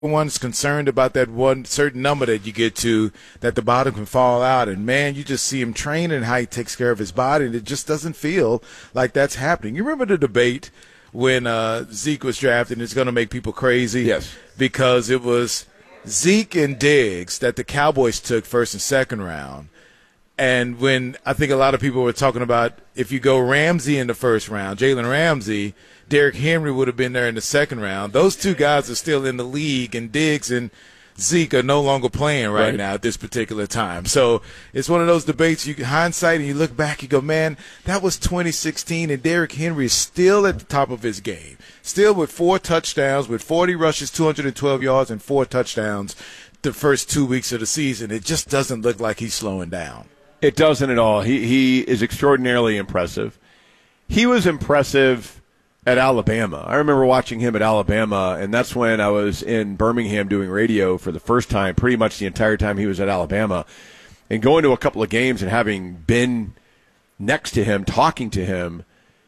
Everyone's concerned about that one certain number that you get to, that the bottom can fall out. And, man, you just see him training and how he takes care of his body, and it just doesn't feel like that's happening. You remember the debate when Zeke was drafted, and it's going to make people crazy? Yes. Because it was Zeke and Diggs that the Cowboys took first and second round. And when I think a lot of people were talking about if you go Ramsey in the first round, Jalen Ramsey, Derrick Henry would have been there in the second round. Those two guys are still in the league, and Diggs and Zeke are no longer playing right now at this particular time. So it's one of those debates, you hindsight and you look back, you go, man, that was 2016, and Derrick Henry is still at the top of his game, still with 4 touchdowns, with 40 rushes, 212 yards, and 4 touchdowns the first 2 weeks of the season. It just doesn't look like he's slowing down. It doesn't at all. He is extraordinarily impressive. He was impressive at Alabama. I remember watching him at Alabama, and that's when I was in Birmingham doing radio for the first time, pretty much the entire time he was at Alabama, and going to a couple of games and having been next to him, talking to him.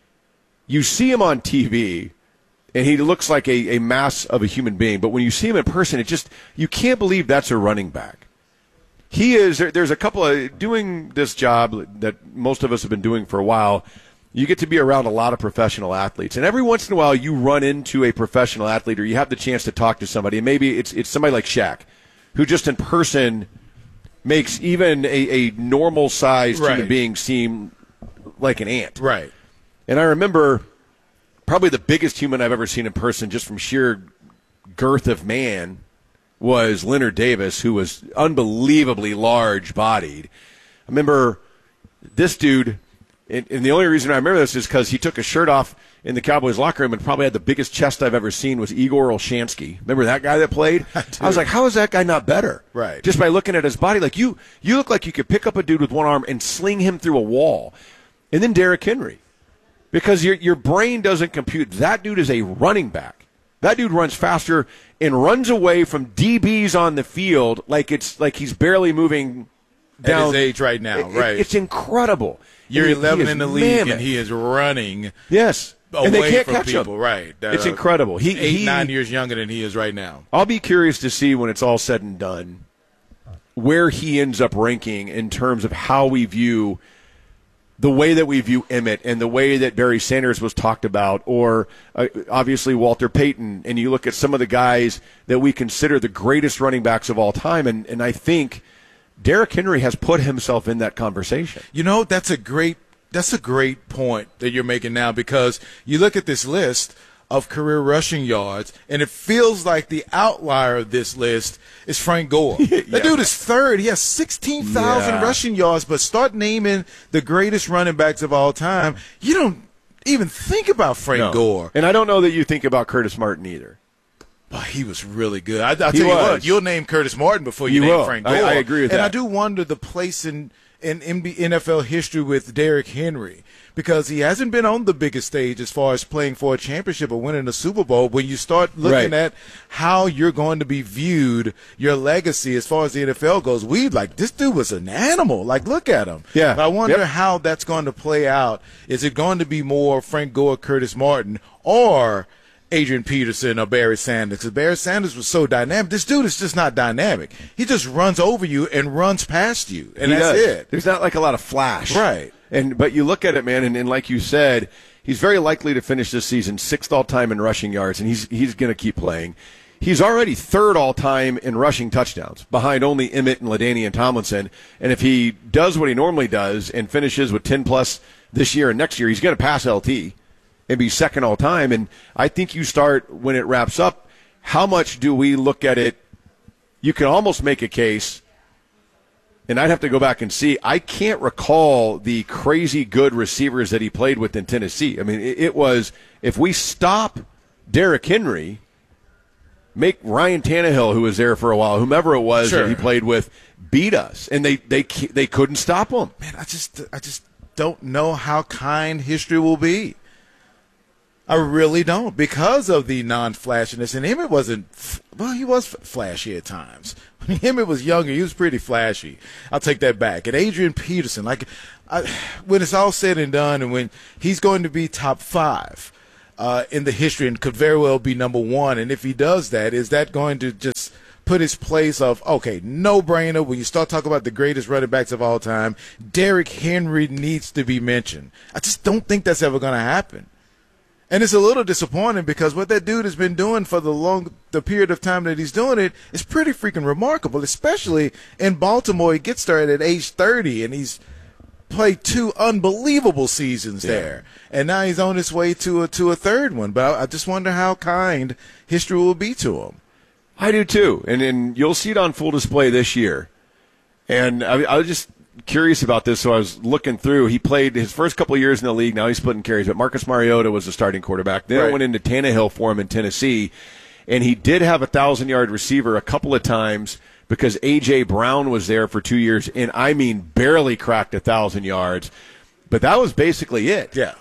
You see him on TV, and he looks like a mass of a human being, but when you see him in person, it just, you can't believe that's a running back. He is, there's a couple of, doing this job that most of us have been doing for a while, you get to be around a lot of professional athletes. And every once in a while you run into a professional athlete or you have the chance to talk to somebody. And maybe it's somebody like Shaq, who just in person makes even a normal-sized human being seem like an ant. Right. And I remember probably the biggest human I've ever seen in person just from sheer girth of man was Leonard Davis, who was unbelievably large-bodied. I remember this dude, and the only reason I remember this is because he took his shirt off in the Cowboys locker room and probably had the biggest chest I've ever seen was Igor Olshansky. Remember that guy that played? I was like, how is that guy not better? Right. Just by looking at his body. Like, you look like you could pick up a dude with one arm and sling him through a wall. And then Derrick Henry. Because your brain doesn't compute. That dude is a running back. That dude runs faster and runs away from DBs on the field like he's barely moving down. At his age right now, right. It's incredible. You're 11 in the league, mammoth. and he is running yes. away and they can't from catch people. him. Right. It's incredible. He 9 years younger than he is right now. I'll be curious to see when it's all said and done where he ends up ranking in terms of how we view the way that we view Emmett and the way that Barry Sanders was talked about, or obviously Walter Payton, and you look at some of the guys that we consider the greatest running backs of all time, and I think Derrick Henry has put himself in that conversation. You know, that's a great point that you're making now, because you look at this list of career rushing yards, and it feels like the outlier of this list is Frank Gore. That dude is third. He has 16,000 rushing yards, but start naming the greatest running backs of all time. You don't even think about Frank Gore. And I don't know that you think about Curtis Martin either. Well, he was really good. I'll tell you what, you'll name Curtis Martin before you name Frank Gore. I agree with that. And I do wonder the place in NFL history with Derrick Henry, because he hasn't been on the biggest stage as far as playing for a championship or winning a Super Bowl. When you start looking at how you're going to be viewed, your legacy as far as the NFL goes, this dude was an animal. Like, look at him. Yeah. But I wonder how that's going to play out. Is it going to be more Frank Gore, Curtis Martin, or Adrian Peterson or Barry Sanders? Because Barry Sanders was so dynamic. This dude is just not dynamic. He just runs over you and runs past you, and that's it. There's not like a lot of flash. Right. But you look at it, man, and like you said, he's very likely to finish this season 6th all-time in rushing yards, and he's going to keep playing. He's already 3rd all-time in rushing touchdowns, behind only Emmett and LaDainian Tomlinson. And if he does what he normally does and finishes with 10-plus this year and next year, he's going to pass LT and be 2nd all-time. And I think you start, when it wraps up, how much do we look at it? You can almost make a case, and I'd have to go back and see. I can't recall the crazy good receivers that he played with in Tennessee. I mean, it was, if we stop Derrick Henry, make Ryan Tannehill, who was there for a while, whomever it was that he played with, beat us. And they couldn't stop him. Man, I just don't know how kind history will be. I really don't, because of the non-flashiness. And Emmett he was flashy at times. When Emmett was younger, he was pretty flashy. I'll take that back. And Adrian Peterson, when it's all said and done, and when he's going to be top 5, in the history and could very well be number one. And if he does that, is that going to just put his place of, okay, no-brainer, when you start talking about the greatest running backs of all time, Derrick Henry needs to be mentioned. I just don't think that's ever going to happen. And it's a little disappointing because what that dude has been doing for the period of time that he's doing it is pretty freaking remarkable, especially in Baltimore. He gets there at age 30, and he's played 2 unbelievable seasons there. And now he's on his way to a third one. But I just wonder how kind history will be to him. I do too, and you'll see it on full display this year. And I was just curious about this, so I was looking through. He played his first couple of years in the league. Now he's splitting carries, but Marcus Mariota was the starting quarterback. Then it went into Tannehill for him in Tennessee, and he did have a 1,000-yard receiver a couple of times because A.J. Brown was there for 2 years, and I mean barely cracked 1,000 yards. But that was basically it. Yeah.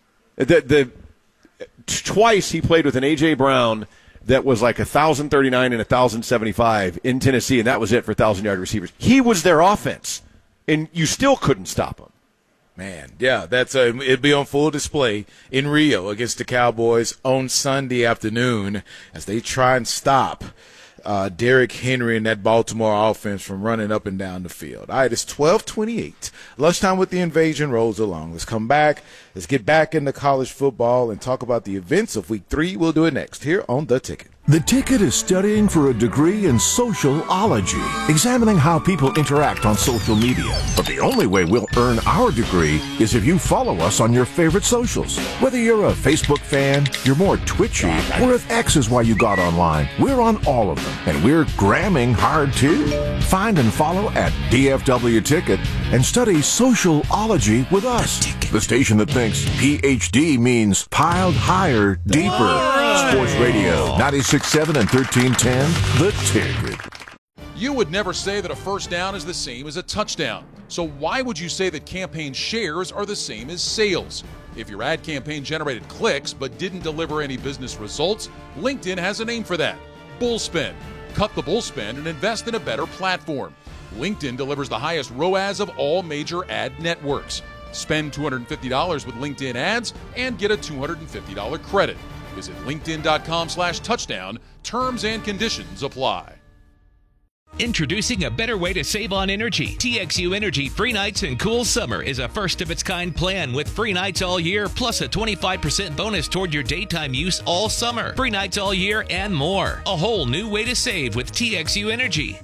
Twice he played with an A.J. Brown that was like 1,039 and 1,075 in Tennessee, and that was it for 1,000-yard receivers. He was their offense, and you still couldn't stop him. Man, yeah, it'd be on full display in Rio against the Cowboys on Sunday afternoon as they try and stop Derrick Henry and that Baltimore offense from running up and down the field. All right, it's 12:28. Lunchtime with the Invasion rolls along. Let's come back. Let's get back into college football and talk about the events of Week 3. We'll do it next here on The Ticket. The Ticket is studying for a degree in sociology, examining how people interact on social media. But the only way we'll earn our degree is if you follow us on your favorite socials. Whether you're a Facebook fan, you're more twitchy, or if X is why you got online, we're on all of them. And we're gramming hard too. Find and follow at DFW Ticket and study sociology with us. The station that thinks PhD means piled higher, deeper. Sports Radio 96.7 and 1310, The Ticket. You would never say that a first down is the same as a touchdown. So why would you say that campaign shares are the same as sales? If your ad campaign generated clicks but didn't deliver any business results, LinkedIn has a name for that: Bullspend. Cut the bullspend and invest in a better platform. LinkedIn delivers the highest ROAS of all major ad networks. Spend $250 with LinkedIn ads and get a $250 credit. Visit linkedin.com/touchdown. Terms and conditions apply. Introducing a better way to save on energy. TXU Energy Free Nights and Cool Summer is a first-of-its-kind plan with free nights all year, plus a 25% bonus toward your daytime use all summer. Free nights all year and more. A whole new way to save with TXU Energy.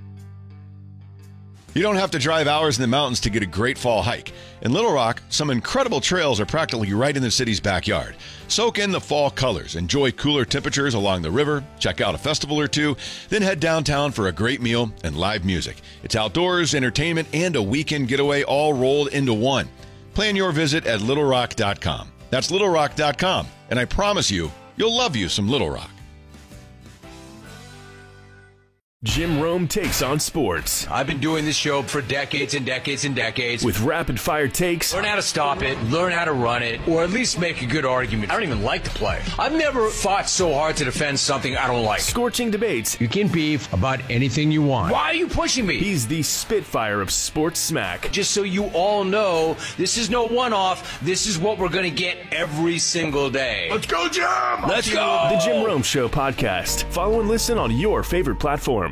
You don't have to drive hours in the mountains to get a great fall hike. In Little Rock, some incredible trails are practically right in the city's backyard. Soak in the fall colors, enjoy cooler temperatures along the river, check out a festival or two, then head downtown for a great meal and live music. It's outdoors, entertainment, and a weekend getaway all rolled into one. Plan your visit at littlerock.com. That's littlerock.com, and I promise you, you'll love you some Little Rock. Jim Rome takes on sports. I've been doing this show for decades and decades and decades. With rapid-fire takes. Learn how to stop it, learn how to run it, or at least make a good argument. I don't even like the play. I've never fought so hard to defend something I don't like. Scorching debates. You can beef about anything you want. Why are you pushing me? He's the Spitfire of sports smack. Just so you all know, this is no one-off. This is what we're going to get every single day. Let's go, Jim! Let's go! The Jim Rome Show podcast. Follow and listen on your favorite platform.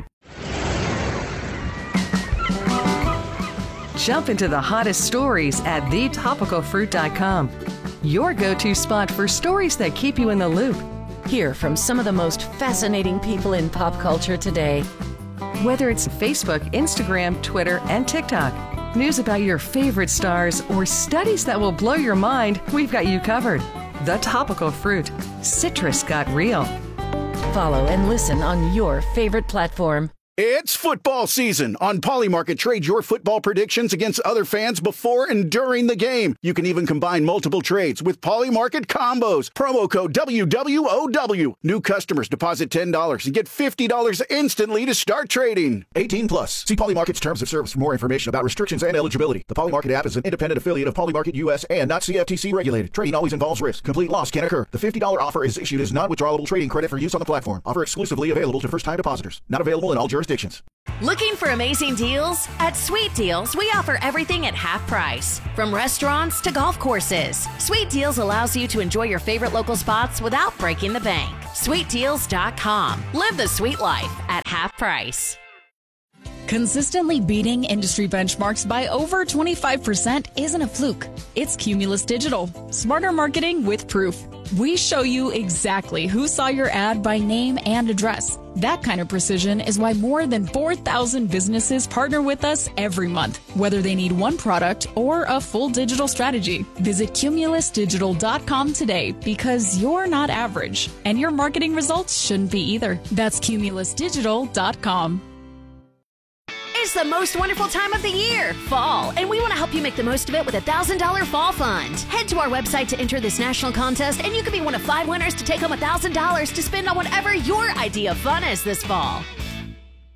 Jump into the hottest stories at thetopicalfruit.com. Your go-to spot for stories that keep you in the loop. Hear from some of the most fascinating people in pop culture today. Whether it's Facebook, Instagram, Twitter, and TikTok, news about your favorite stars, or studies that will blow your mind, we've got you covered. The Topical Fruit. Citrus got real. Follow and listen on your favorite platform. It's football season. On Polymarket, trade your football predictions against other fans before and during the game. You can even combine multiple trades with Polymarket combos. Promo code WWOW. New customers deposit $10 and get $50 instantly to start trading. 18 plus. See Polymarket's terms of service for more information about restrictions and eligibility. The Polymarket app is an independent affiliate of Polymarket US and not CFTC regulated. Trading always involves risk. Complete loss can occur. The $50 offer is issued as non-withdrawable trading credit for use on the platform. Offer exclusively available to first-time depositors. Not available in all jurisdictions. Looking for amazing deals? At Sweet Deals, we offer everything at half price. From restaurants to golf courses, Sweet Deals allows you to enjoy your favorite local spots without breaking the bank. SweetDeals.com. Live the sweet life at half price. Consistently beating industry benchmarks by over 25% isn't a fluke. It's Cumulus Digital. Smarter marketing with proof. We show you exactly who saw your ad by name and address. That kind of precision is why more than 4,000 businesses partner with us every month, whether they need one product or a full digital strategy. Visit CumulusDigital.com today because you're not average, and your marketing results shouldn't be either. That's CumulusDigital.com. It's the most wonderful time of the year, fall, and we want to help you make the most of it with a $1,000 fall fund. Head to our website to enter this national contest, and you could be one of 5 winners to take home $1,000 to spend on whatever your idea of fun is this fall.